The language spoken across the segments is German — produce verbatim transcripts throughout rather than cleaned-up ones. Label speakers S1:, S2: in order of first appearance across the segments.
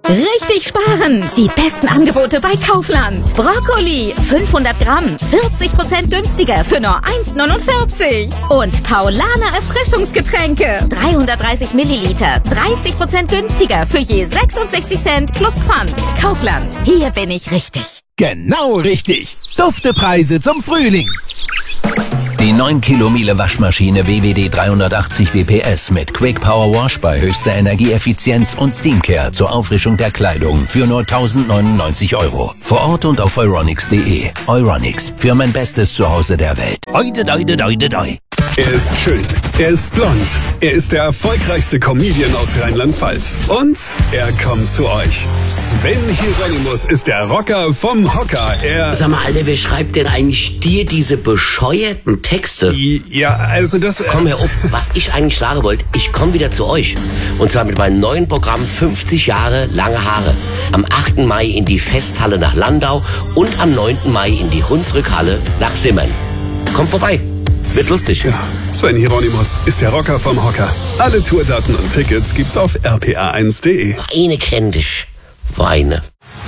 S1: Richtig sparen! Die besten Angebote bei Kaufland. Brokkoli fünfhundert Gramm, vierzig Prozent günstiger für nur eins neunundvierzig. Und Paulaner Erfrischungsgetränke, dreihundertdreißig Milliliter, dreißig Prozent günstiger für je sechsundsechzig Cent plus Pfand. Kaufland, hier bin ich richtig.
S2: Genau richtig. Duftepreise zum Frühling.
S3: Die neun Kilo Miele Waschmaschine W W D dreihundertachtzig W P S mit Quick Power Wash bei höchster Energieeffizienz und Steamcare zur Auffrischung der Kleidung für nur tausendneunundneunzig Euro. Vor Ort und auf euronics punkt de. Euronics, für mein bestes Zuhause der Welt. Oide, oide, oide, oide.
S4: Er ist schön, er ist blond, er ist der erfolgreichste Comedian aus Rheinland-Pfalz. Und er kommt zu euch. Sven Hieronymus ist der Rocker vom Hocker. Er
S5: Sag mal, Alter, wer schreibt denn eigentlich dir diese bescheuerten Texte?
S4: Ja, also das... Äh
S5: Komm her auf, was ich eigentlich sagen wollte, ich komme wieder zu euch. Und zwar mit meinem neuen Programm fünfzig Jahre lange Haare. Am achten Mai in die Festhalle nach Landau und am neunten Mai in die Hunsrückhalle nach Simmern. Kommt vorbei. Wird lustig.
S4: Ja, Sven Hieronymus ist der Rocker vom Hocker. Alle Tourdaten und Tickets gibt's auf r p a eins punkt de.
S5: Weine kenn dich. Weine.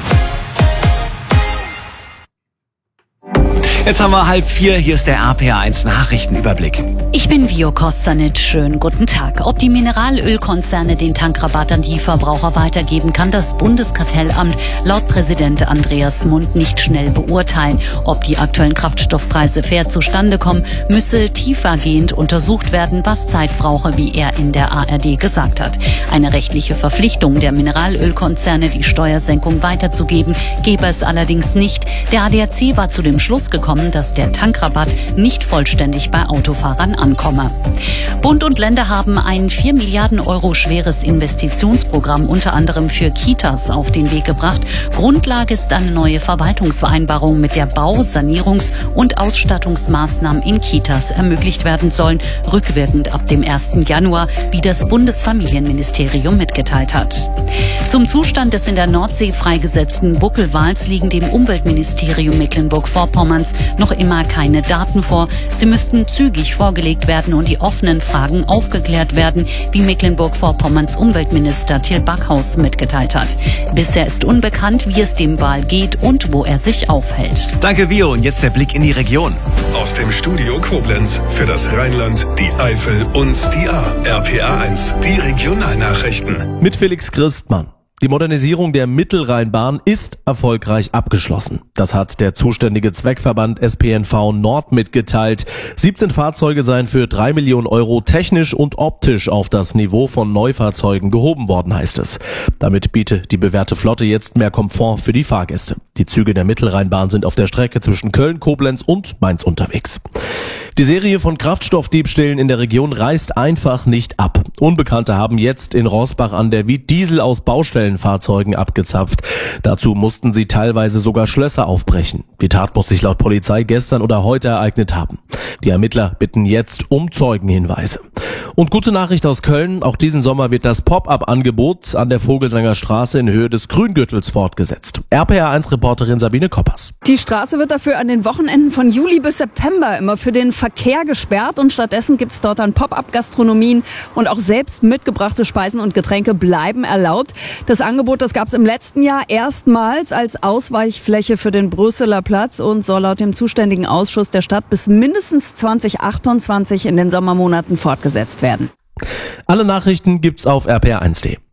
S6: Jetzt haben wir halb vier, hier ist der R P A eins Nachrichtenüberblick.
S7: Ich bin Vio Kostanic, schönen guten Tag. Ob die Mineralölkonzerne den Tankrabatt an die Verbraucher weitergeben, kann das Bundeskartellamt laut Präsident Andreas Mund nicht schnell beurteilen. Ob die aktuellen Kraftstoffpreise fair zustande kommen, müsse tiefergehend untersucht werden, was Zeit brauche, wie er in der A R D gesagt hat. Eine rechtliche Verpflichtung der Mineralölkonzerne, die Steuersenkung weiterzugeben, gäbe es allerdings nicht. Der A D A C war zu dem Schluss gekommen, dass der Tankrabatt nicht vollständig bei Autofahrern ankomme. Bund und Länder haben ein vier Milliarden Euro schweres Investitionsprogramm unter anderem für Kitas auf den Weg gebracht. Grundlage ist eine neue Verwaltungsvereinbarung, mit der Bau-, Sanierungs- und Ausstattungsmaßnahmen in Kitas ermöglicht werden sollen, rückwirkend ab dem ersten Januar, wie das Bundesfamilienministerium mitgeteilt hat. Zum Zustand des in der Nordsee freigesetzten Buckelwals liegen dem Umweltministerium Mecklenburg-Vorpommerns noch immer keine Daten vor. Sie müssten zügig vorgelegt werden und die offenen Fragen aufgeklärt werden, wie Mecklenburg-Vorpommerns Umweltminister Till Backhaus mitgeteilt hat. Bisher ist unbekannt, wie es dem Wal geht und wo er sich aufhält.
S6: Danke, Vio. Und jetzt der Blick in die Region.
S4: Aus dem Studio Koblenz für das Rheinland, die Eifel und die A. R P A eins, die Regionalnachrichten.
S8: Mit Felix Christmann. Die Modernisierung der Mittelrheinbahn ist erfolgreich abgeschlossen. Das hat der zuständige Zweckverband S P N V Nord mitgeteilt. siebzehn Fahrzeuge seien für drei Millionen Euro technisch und optisch auf das Niveau von Neufahrzeugen gehoben worden, heißt es. Damit bietet die bewährte Flotte jetzt mehr Komfort für die Fahrgäste. Die Züge der Mittelrheinbahn sind auf der Strecke zwischen Köln, Koblenz und Mainz unterwegs. Die Serie von Kraftstoffdiebstählen in der Region reißt einfach nicht ab. Unbekannte haben jetzt in Roßbach an der Wied Diesel aus Baustellenfahrzeugen abgezapft. Dazu mussten sie teilweise sogar Schlösser aufbrechen. Die Tat muss sich laut Polizei gestern oder heute ereignet haben. Die Ermittler bitten jetzt um Zeugenhinweise. Und gute Nachricht aus Köln, auch diesen Sommer wird das Pop-up-Angebot an der Vogelsanger Straße in Höhe des Grüngürtels fortgesetzt. R P A eins Reporterin Sabine Koppers.
S9: Die Straße wird dafür an den Wochenenden von Juli bis September immer für den Verkehr gesperrt und stattdessen gibt es dort dann Pop-up-Gastronomien und auch selbst mitgebrachte Speisen und Getränke bleiben erlaubt. Das Angebot, das gab es im letzten Jahr erstmals als Ausweichfläche für den Brüsseler Platz und soll laut dem zuständigen Ausschuss der Stadt bis mindestens zwanzig achtundzwanzig in den Sommermonaten fortgesetzt werden.
S8: Alle Nachrichten gibt's auf r p a eins punkt de.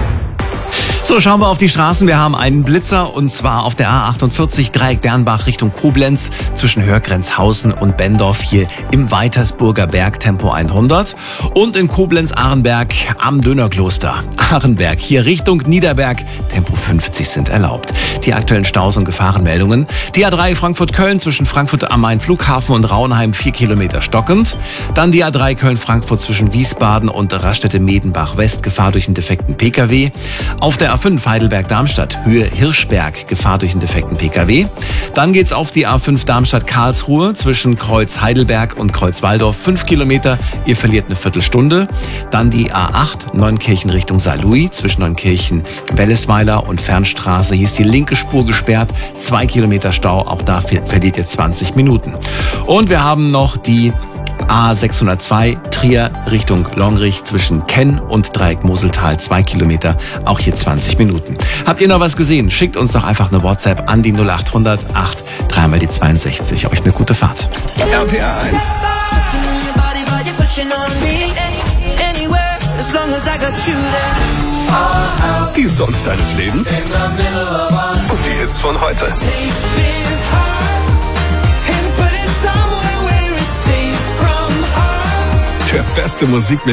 S6: So, schauen wir auf die Straßen. Wir haben einen Blitzer und zwar auf der A achtundvierzig Dreieck Dernbach Richtung Koblenz zwischen Hörgrenzhausen und Bendorf hier im Weitersburger Berg Tempo hundert und in Koblenz-Ahrenberg am Dönerkloster Ahrenberg hier Richtung Niederberg Tempo fünfzig sind erlaubt. Die aktuellen Staus und Gefahrenmeldungen. Die A drei Frankfurt-Köln zwischen Frankfurt am Main Flughafen und Raunheim vier Kilometer stockend. Dann die A drei Köln-Frankfurt zwischen Wiesbaden und Raststätte-Medenbach West Gefahr durch einen defekten P K W. Auf der A fünf Heidelberg-Darmstadt, Höhe Hirschberg, Gefahr durch einen defekten P K W. Dann geht's auf die A fünf Darmstadt-Karlsruhe zwischen Kreuz Heidelberg und Kreuz Walldorf, fünf Kilometer, ihr verliert eine Viertelstunde. Dann die A acht Neunkirchen Richtung Saarlouis zwischen Neunkirchen, Wellesweiler und Fernstraße. Hier ist die linke Spur gesperrt, zwei Kilometer Stau, auch da verliert ihr zwanzig Minuten. Und wir haben noch die A sechshundertzwei Trier Richtung Longrich zwischen Kenn und Dreieck Moseltal, zwei Kilometer, auch hier zwanzig Minuten. Habt ihr noch was gesehen? Schickt uns doch einfach eine WhatsApp an die null acht hundert acht, dreimal die zweiundsechzig. Euch eine gute Fahrt.
S4: R P R eins. Die Songs deines Lebens und die Hits von heute. Der beste Musikmix